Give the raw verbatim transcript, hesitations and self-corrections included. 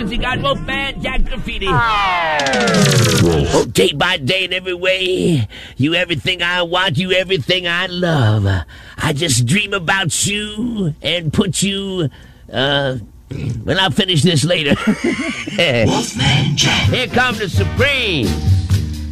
Fantasy God, Wolfman Jack Graffiti. Oh, day by day in every way, you everything I want, you everything I love. I just dream about you and put you, uh, well, I'll finish this later. Wolfman Jack. Here comes the Supreme.